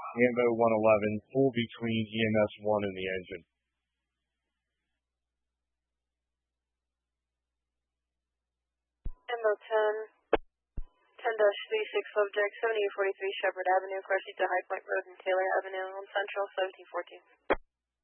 AMO 111, full between EMS 1 and the engine. AMO 10-36 subject 7843 Shepherd Avenue, crossing to High Point Road and Taylor Avenue on Central 1714.